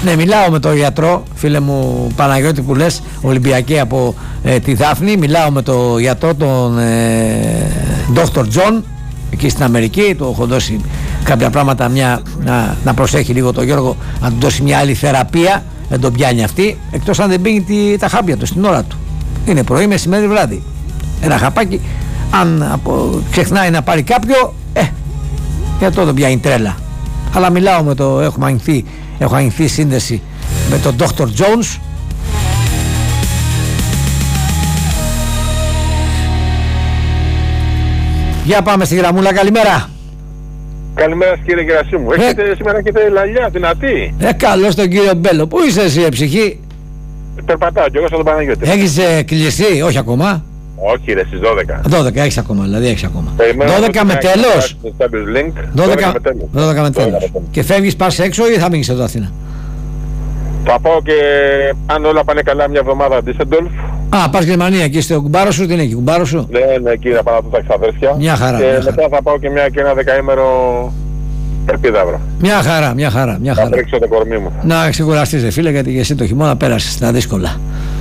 Ναι, μιλάω με τον γιατρό, φίλε μου Παναγιώτη που λες, Ολυμπιακή από τη Δάφνη. Μιλάω με τον γιατρό, τον Dr. John, εκεί στην Αμερική. Του έχω δώσει κάποια πράγματα, να προσέχει λίγο τον Γιώργο, να του δώσει μια άλλη θεραπεία. Δεν τον πιάνει αυτή, εκτός αν δεν πίνει τα χάπια του στην ώρα του. Είναι πρωί, μεσημέρι, βράδυ. Ένα χαπάκι, αν ξεχνάει να πάρει κάποιο, γιατί το δεν πιάνει τρέλα. Αλλά μιλάω με το, έχω ανοιχθεί σύνδεση με τον Dr. Jones. Για πάμε στη γραμμούλα, καλημέρα. Καλημέρα κύριε Γερασίμου. Έχετε σήμερα και λαλιά δυνατή. Καλώς τον κύριο Μπέλο. Πού είσαι εσύ, ψυχή? Περπατάω κι εγώ σαν τον Παναγιώτη. Έχεις κλειστεί, όχι ακόμα? Όχι ρε, στις 12. 12 έχεις ακόμα, δηλαδή έχεις ακόμα. 12 με τέλος. 12 με τέλος. Και φεύγεις, πας έξω ή θα μείνεις εδώ Αθήνα? Θα πάω και αν όλα πάνε καλά μια εβδομάδα Ντίσσελντορφ. Πας Γερμανία και στο κουμπάρο σου, τι είναι εκεί, κουμπάρο σου? Ναι, εκεί να πάω να τα ξαδέρφια. Μια χαρά. Και μετά θα πάω και ένα δεκαήμερο Περπίδαυρο. Μια χαρά. Θα τρέξω το κορμί μου. Να ξεκουραστείς φίλε, γιατί και εσύ το χειμώνα πέρασες τα δύσκολα.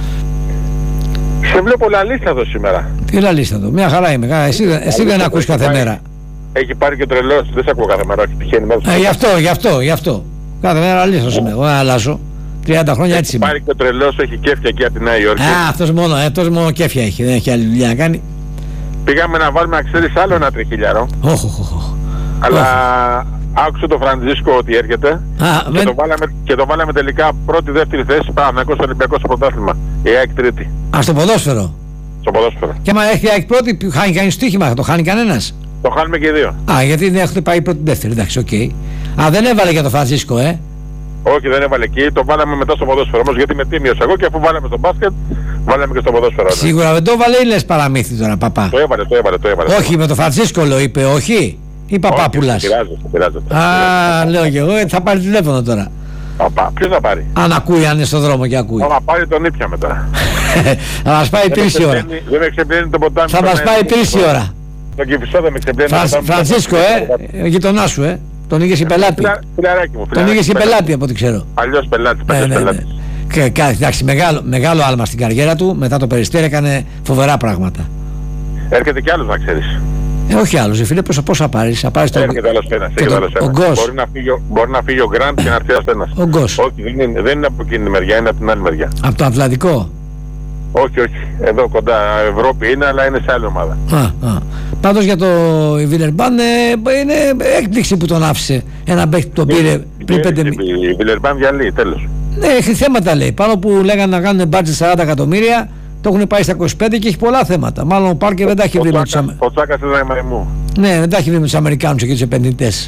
Σε βλέπω λαλίστατο σήμερα. Τι λαλίστατο, μια χαρά είμαι. Εσύ δεν ακούς κάθε μέρα. Έχει πάρει και τρελός, δεν σε ακούω κάθε μέρα, όχι τυχαίνει μέσα. Γι' αυτό. Κάθε μέρα λαλίστατος είμαι, εγώ δεν αλλάζω. 30 χρόνια έτσι είμαι. Έχει πάρει και τρελός, έχει κέφια εκεί από τη Νέα Υόρκη. Αυτός μόνο κέφια έχει, δεν έχει άλλη δουλειά να κάνει. Πήγαμε να βάλουμε, να ξέρεις, άλλο ένα τριχίλιαρο. Αλλά άκουσε τον Φραντζίσκο ότι έρχεται και το βάλαμε τελικά πρώτη-δεύτερη θέση Παναθηναϊκός Ολυμπιακός στο πρωτάθλημα. Η ΑΕΚ τρίτη. Στο ποδόσφαιρο. Στο ποδόσφαιρο. Και άμα έχει ΑΕΚ πρώτη, χάνει κανείς στοίχημα, θα το χάνει κανένας? Το χάνουμε και οι δύο. Γιατί δεν έχουν πάει πρώτη-δεύτερη, εντάξει, οκ. Δεν έβαλε για τον Φραντζίσκο, Όχι, δεν έβαλε εκεί, το βάλαμε μετά στο ποδόσφαιρο όμως, γιατί είμαι τίμιος εγώ και αφού βάλαμε στο μπάσκετ, βάλαμε και στο ποδόσφαιρο. Σίγουρα δεν το έβαλε ή λες παραμύθι τώρα, παπά? Το έβαλε. Όχι, με τον Φραντζίσκο lo είπε, όχι. Ή παπάπουλας? Πειράζεται. Λέω και εγώ, θα πάρει τηλέφωνο τώρα. Ποιος θα πάρει? Αν ακούει, αν είναι στον δρόμο και ακούει. Θα πάρει τον ήπια μετά. Θα μας πάει 3 η ώρα. Δεν με ξεπλένει το ποτάμι. Θα μας πάει 3 η ώρα. Το Κηφισό δεν με ξεπλένει. Φραντζίσκο, γειτονά σου, τον είχες η πελάτη. Τον είχες η πελάτη από ό,τι ξέρω. Αλλιώς πελάτης. Και εντάξει, μεγάλο άλμα στην καριέρα του. Μετά το Περιστέρι έκανε φοβερά πράγματα. Έρχεται κι άλλος να ξέρεις. Όχι άλλος, φίλε, πόσα πάρεις? Θα πάρεις τον Γκος. Μπορεί να φύγει ο Γκραντ και να έρθει ένας. Ο Γκος. Όχι, δεν είναι από εκείνη τη μεριά, είναι από την άλλη μεριά. Από το Ατλαντικό? Όχι. Εδώ κοντά Ευρώπη είναι, αλλά είναι σε άλλη ομάδα. Πάντως για το Βιλερμπάν είναι έκπληξη που τον άφησε. Ένα παίκτη που τον πήρε πριν 5 μήνες. Η Βιλερμπάν διαλύει, τέλος. Ναι, έχει θέματα λέει. Πάνω που λέγανε να κάνουν μπάτζετ 40 εκατομμύρια, το έχουν πάει στα 25 και έχει πολλά θέματα. Μάλλον ο Πάρκερ δεν τα έχει βρει με τους Αμερικάνους. Ο Τσάκας ήταν μαϊμού. Ναι, δεν τα έχει βρει με τους Αμερικάνους και τους επενδυτές.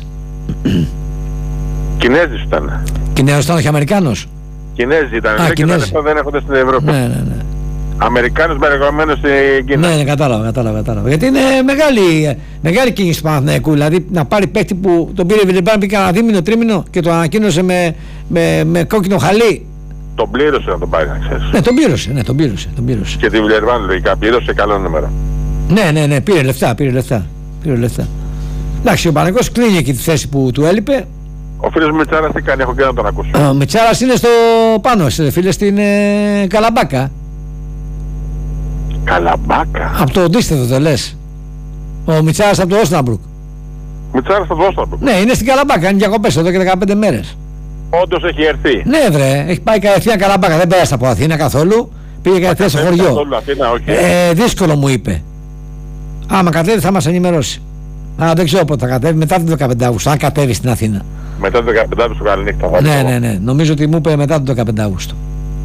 Κινέζης ήταν. Κινέζος ήταν, όχι Αμερικάνος? Κινέζοι ήταν. Δεν έρχονται στην Ευρώπη. Ναι. Αμερικάνος μερικομένος στην Κίνα. Ναι, κατάλαβα. Γιατί είναι μεγάλη κίνηση του Παναθηναϊκού. Δηλαδή να πάρει παίκτη που τον πήρε Βιλερμπάν, πήγε ένα δίμηνο, τρίμηνο και το ανακοίνωσε με κόκκινο χαλί. Τον πλήρωσε να τον πάρει, να ξέρεις. Ναι, τον πλήρωσε. Και τη Βιλερμπάν λογικά πλήρωσε καλό νούμερο. Ναι, πήρε λεφτά. Εντάξει, ο Παναθηναϊκός κλείνει εκεί τη θέση που του έλειπε. Ο φίλος μου Μιτσάρας τι κάνει, έχω και να τον ακούσω. Ο Μιτσάρας είναι στο πάνω, φίλε, στην Καλαμπάκα. Καλαμπάκα. Από το αντίστοιχο το λες. Ο Μιτσάρας από το Όσναμπρουκ. Μιτσάρας από το Όσναμπρουκ. Ναι, είναι στην Καλαμπάκα, είναι διακοπές εδώ και 15 μέρες. Όντως έχει έρθει. Ναι, βρε, έχει πάει κατευθείαν Καλαμπάκα. Δεν πέρασε από Αθήνα καθόλου. Πήγε κατευθείαν στο χωριό. Αθήνα, δύσκολο μου είπε. Άμα κατέβει θα μας ενημερώσει. Δεν ξέρω πότε θα κατέβει, μετά τον 15 Αύγουστο. Αν κατέβει στην Αθήνα. Μετά τον 15 Αύγουστο, καληνύχτα. Ναι. Νομίζω ότι μου είπε μετά τον 15 Αύγουστο.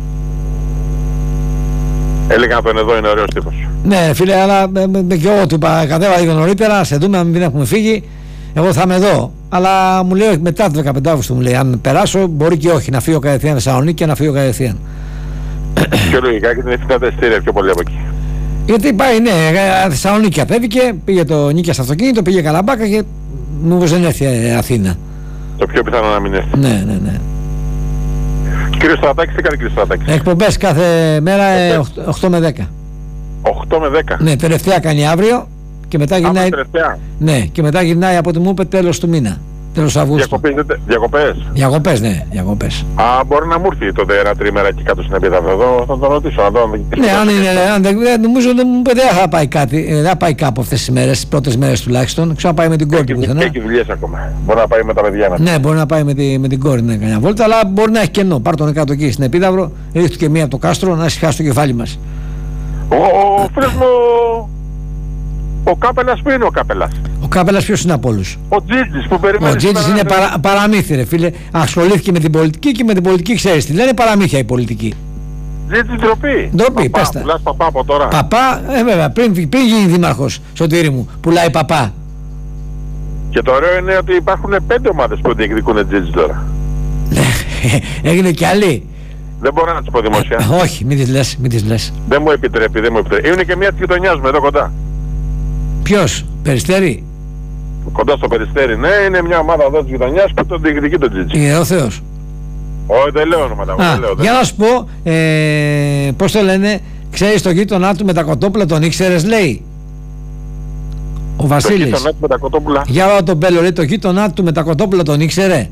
Έλεγα τον εδώ είναι ωραίος τύπος. Ναι, φίλε, αλλά και εγώ του είπα, κατέβα λίγο νωρίτερα, σε δούμε, αν μην έχουμε φύγει. Εγώ θα είμαι εδώ. Αλλά μου λέει μετά τον 15 Αύγουστο, μου λέει, αν περάσω, μπορεί και όχι, να φύγω κατευθείαν Θεσσαλονίκη και να φύγω κατευθείαν. Πιο λογικά και την ευθύντα τα εισιτήρια πιο πολύ από εκεί. Γιατί πάει, ναι, Θεσσαλονίκη κατέβηκε, πήγε το νίκια στο αυτοκίνητο, πήγε Καλαμπάκα και μου δεν έρθει Αθήνα. Το πιο πιθανό να μην έρθει. Ναι. Κύριε Στρατάκης, τι κάνει κύριε Στρατάκης? Εκπομπές κάθε μέρα 8 με 10. 8 με 10. Ναι, τελευταία κάνει αύριο και μετά γυρνάει. Τελευταία. Ναι, και μετά γυρνάει από ό,τι μου είπε τέλος του μήνα. Τέλος Αυγούστου. Διακοπές, ναι, διακοπές. Μπορεί να μου έρθει τότε ένα τρίμερα εκεί κάτω στην Επίδαυρο. Εδώ θα το ρωτήσω. Ναι, αν δεν νομίζω δεν θα πάει κάτι. Δεν θα πάει κάπου αυτές τις μέρες, τις πρώτες μέρες τουλάχιστον. Ξέρω να πάει με την κόρη του πουθενά. Έχει δουλειές ακόμα. Μπορεί να πάει με τα παιδιά. Ναι, μπορεί να πάει με την κόρη να κάνει μια βόλτα, αλλά μπορεί να έχει κενό. Πάρ' τον κάτω εκεί στην Επίδαυρο, ρίχνει και μία από το κάστρο να συχάσει το κεφάλι μας. Ο φίλος μου, ο Κάπελας, που είναι ο Κάπελας? Ο Κάπελας ποιος είναι από όλους? Ο Τζίτζης που περιμένει. Ο Τζίτζης είναι παραμύθι, ρε φίλε. Ασχολήθηκε με την πολιτική και με την πολιτική ξέρεις τι λένε, παραμύθια η πολιτική. Τζίτζη ντροπή. Ντροπή, πες τα. Πουλάς παπά από τώρα. Παπά, βέβαια, πριν γίνει δήμαρχος, Σωτήρη μου, πουλάει παπά. Και το ωραίο είναι ότι υπάρχουν 5 ομάδες που διεκδικούν Τζίτζη τώρα. Έγινε κι άλλοι. Δεν μπορώ να τις πω δημοσία. Όχι, μην τις λες. Δεν μου επιτρέπει. Είναι και μια της γειτονιάς μου εδώ κοντά. Ποιος, Περιστέρι? Κοντά στο Περιστέρι, ναι, είναι μια ομάδα εδώ της γειτονιάς που τον διεκδικεί τον Τζίτζη. Είναι ο Θεός. Όχι, δεν λέω όνοματα. Για να σου πω, πώς το λένε, ξέρεις το γείτονά του με τα κοτόπουλα, τον ήξερες, λέει ο Βασίλης. Το γείτονά του με τα κοτόπουλα. Για όλο τον Μπέλο, λέει, το γείτονά του με τα κοτόπουλα τον ήξερε.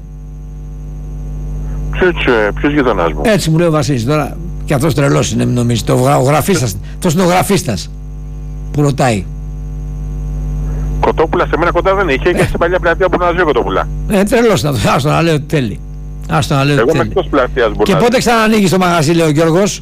Ποιος γείτονάς μου? Έτσι μου λέει ο Βασίλης τώρα, και αυτός τρελός είναι, νομίζω, ο γραφίστας. Αυτός είναι ο γραφίστας που ρωτάει. Κοτόπουλα σε μένα κοντά δεν είχε, και στην παλιά πλατεία που να ζει ο Κοτόπουλα. Τρελός να το, άστο να λέει ότι θέλει. Εγώ είμαι εκτός πλατείας. Και πότε ξανανοίγει το μαγαζί, λέει ο Γιώργος?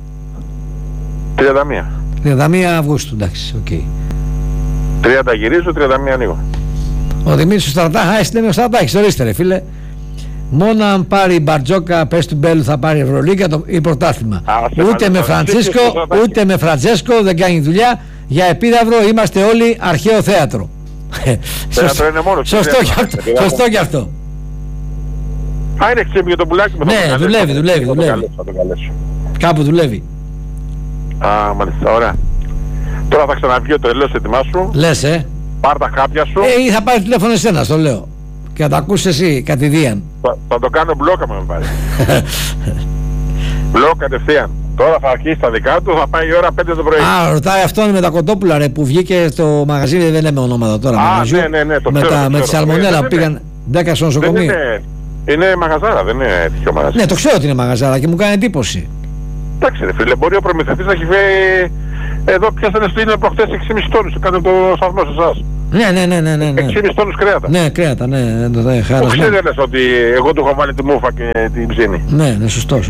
31 Αυγούστου, εντάξει, οκ. 30 γυρίζω, 31 ανοίγω. Ο Δημήτρης ο Στρατάχα, λέμε ο Στρατάχης, ορίστε ρε φίλε. Μόνο αν πάρει η Μπαρτζόκα, πες του Μπέλου, θα πάρει Ευρωλίγκα ή πρωτάθλημα. Ούτε με Φραντσέσκο δεν κάνει δουλειά. Για Επίδαυρο είμαστε όλοι αρχαίο θέατρο. Θέατρο είναι μόνο. Σωστό κι αυτό. Είναι ξύπνιο το πουλάκι μου. Ναι, δουλεύει. Κάπου δουλεύει. Μάλιστα, ωραία. Τώρα θα ξαναβγεί ο τρελός, ετοιμάσου. Λες, Πάρ' τα χάπια σου. Ή θα πάρει τηλέφωνο εσένα, στο λέω. Και θα τα ακούσεις εσύ κατηδίαν. Θα το κάνω μπλόκα με πάρει. Μπλοκ κατευθείαν. Τώρα θα αρχίσει τα δικά του, θα πάει η ώρα 5 το πρωί. Ρωτάει αυτόν με τα κοτόπουλα, ρε, που βγήκε στο μαγαζί, δεν λέμε ονόματα τώρα. Ναι, το ξέρω. Με τη σαλμονέλα πήγαν 10 στο νοσοκομείο. Είναι μαγαζάρα, δεν είναι τέτοιο μαγαζί. Ναι, το ξέρω ότι είναι μαγαζάρα και μου κάνει εντύπωση. Εντάξει ρε φίλε, μπορεί ο προμηθευτής να έχει φέρει. Εδώ πιάσανε στείλει προχτές 6,5 τόνους, έκανε το σταθμό σε εσάς. Ναι. 6,5 τόνους κρέατα. Ναι, κρέατα, ναι. Που ξέρεις ότι εγώ του έχω βάλει τη μούφα και την ψήνη. Ναι, σωστό.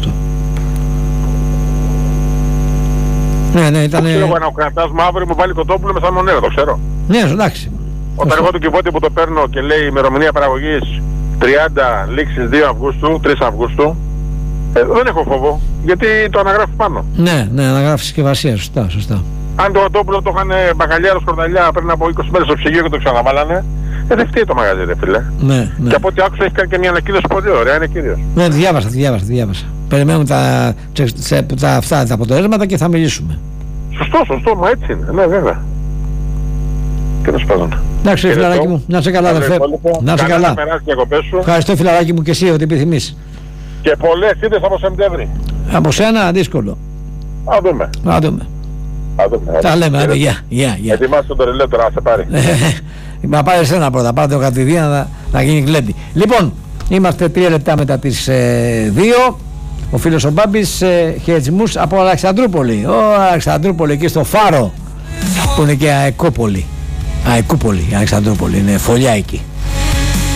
Ναι, ήταν. Ξέρω εγώ ένα κρατάς μαύρο μου βάλει κοτόπουλο με σαλμονέλα, το ξέρω. Ναι, εντάξει. Όταν εγώ το κυβότι που το παίρνω και λέει ημερομηνία παραγωγής 30 λήξεις 2 Αυγούστου, 3 Αυγούστου, δεν έχω φόβο, γιατί το αναγράφει πάνω. Ναι, αναγράφει συσκευασία, σωστά. Αν το κοτόπουλο το είχαν μπακαλιάρο σκορδαλιά πριν από 20 μέρες στο ψυγείο και το ξαναβάλανε, δεν φταίει το μαγαζί, ρε φίλε. Ναι. Και από ό,τι άκουσα έχει κάνει και μια ανακοίνωση πολύ ωραία, είναι κύριος. Ναι, διάβασα. Περιμένουμε τα αποτελέσματα και θα μιλήσουμε. Σωστό, μα έτσι είναι, ναι, βέβαια. Και το σπάζουν. Εντάξει, φιλαράκι μου, να είσαι καλά, αδερφέ. Να είσαι καλά. Ευχαριστώ, φιλαράκι μου, και εσύ ό,τι επιθυμείς. Και πολλές είδες από Σεπτέμβρη. Από σένα, δύσκολο. Να δούμε. Τα λέμε, άντε, γεια. Ετοιμάσαι τον τρελό τώρα, να σε πάρει. Να πάρει εσένα πρώτα, πάρτε το κατηδία να γίνει γλέντι. Λοιπόν, είμαστε 3 λεπτά μετά τις 2. Ο φίλος ο Μπάμπης, χαιρετισμούς από Αλεξανδρούπολη. Αλεξανδρούπολη, εκεί στο Φάρο, που είναι και Αεκούπολη. Αλεξανδρούπολη, είναι φωλιά εκεί.